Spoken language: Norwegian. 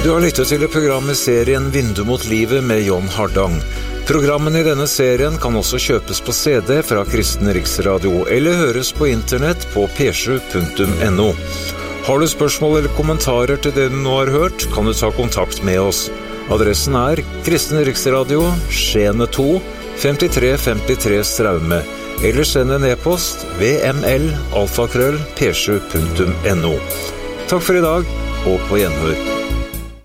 Du har lyttet til et program i serien Vindu mot livet med John Hardang. Programmene i denne serien kan også kjøpes på CD fra Kristen Riksradio eller høres på internett på p7.no. Har du spørsmål eller kommentarer til det du nå har hørt, kan du ta kontakt med oss. Adressen er Kristen Riksradio, Skjene 2, 5353 Straume, eller send en e-post vml@p7.no. Takk for i dag, og på gjenhør.